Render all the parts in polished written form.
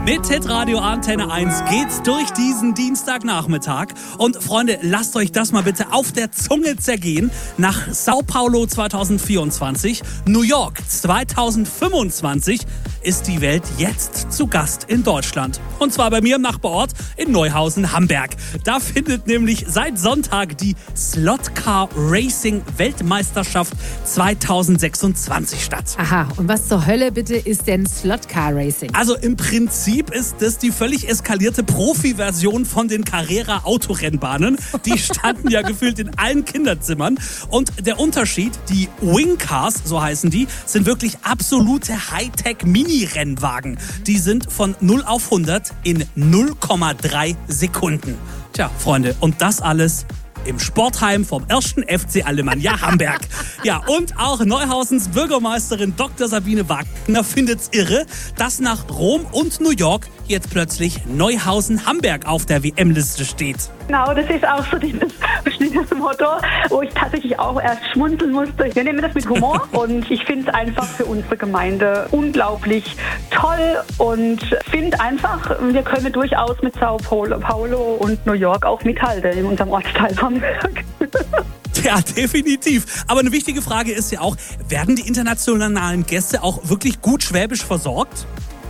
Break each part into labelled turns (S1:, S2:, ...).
S1: Mit Hitradio Antenne 1 geht's durch diesen Dienstagnachmittag. Und Freunde, lasst euch das mal bitte auf der Zunge zergehen. Nach Sao Paulo 2024, New York 2025 ist die Welt jetzt zu Gast in Deutschland. Und zwar bei mir im Nachbarort in Neuhausen, Hamburg. Da findet nämlich seit Sonntag die Slotcar Racing Weltmeisterschaft 2026 statt.
S2: Aha, und was zur Hölle bitte ist denn Slotcar Racing?
S1: Also im Prinzip ist das die völlig eskalierte Profi-Version von den Carrera-Autorennbahnen. Die standen ja gefühlt in allen Kinderzimmern. Und der Unterschied, die Wingcars, so heißen die, sind wirklich absolute Hightech-Mini-Rennwagen. Die sind von 0 auf 100 in 0,3 Sekunden. Tja, Freunde, und das alles im Sportheim vom 1. FC Alemannia Hamburg. Ja, und auch Neuhausens Bürgermeisterin Dr. Sabine Wagner findet's irre, dass nach Rom und New York jetzt plötzlich Neuhausen-Hamburg auf der WM-Liste steht.
S3: Genau, das ist auch so dieses Motto, wo ich tatsächlich auch erst schmunzeln musste. Wir nehmen das mit Humor und ich finde es einfach für unsere Gemeinde unglaublich toll und finde einfach, wir können durchaus mit Sao Paulo und New York auch mithalten in unserem Ortsteil Hamburg.
S1: Ja, definitiv. Aber eine wichtige Frage ist ja auch, werden die internationalen Gäste auch wirklich gut schwäbisch versorgt?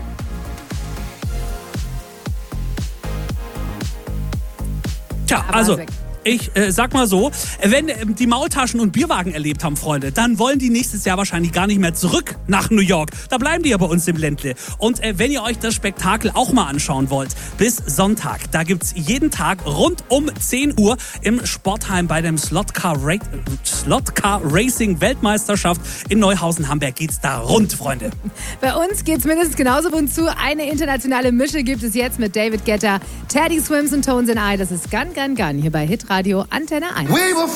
S1: Tja, also ich sag mal so, wenn die Maultaschen und Bierwagen erlebt haben, Freunde, dann wollen die nächstes Jahr wahrscheinlich gar nicht mehr zurück nach New York. Da bleiben die ja bei uns im Ländle. Und wenn ihr euch das Spektakel auch mal anschauen wollt, bis Sonntag, da gibt's jeden Tag rund um 10 Uhr im Sportheim bei dem Slotcar Racing Weltmeisterschaft in Neuhausen, Hamburg geht's da rund, Freunde.
S2: Bei uns geht's mindestens genauso rund zu. Eine internationale Mische gibt es jetzt mit David Guetta, Teddy Swims und Tones and I. Das ist Gun Gun Gun hier bei Hitradio Antenne 1.